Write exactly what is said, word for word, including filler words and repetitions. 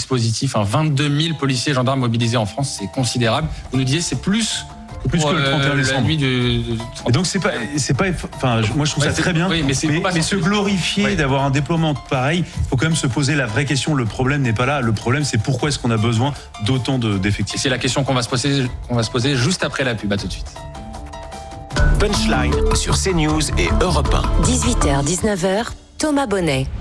dispositif. Hein. vingt-deux mille policiers et gendarmes mobilisés en France, c'est considérable. Vous nous disiez, c'est plus... Plus que le trente et un décembre. La nuit de, de et donc c'est pas, c'est pas, enfin, moi je trouve ouais, ça très bien. Oui, mais, mais, mais se glorifier oui. d'avoir un déploiement pareil, il faut quand même se poser la vraie question. Le problème n'est pas là. Le problème, c'est pourquoi est-ce qu'on a besoin d'autant de, d'effectifs. Et c'est la question qu'on va se poser, qu'on va se poser juste après la pub. À tout de suite. Punchline sur CNews et Europe un. dix-huit heures dix-neuf heures, Thomas Bonnet.